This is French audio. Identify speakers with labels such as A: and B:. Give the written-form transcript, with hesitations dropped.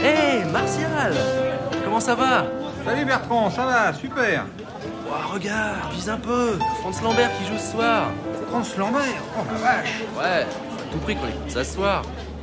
A: Hé, Martial! Comment ça va?
B: Salut Bertrand, ça va, super.
A: Oh, regarde, vise un peu. Franz Lambert qui joue ce soir.
B: Franz Lambert, oh la vache.
A: Ouais, à tout prix qu'on écoute ça ce soir.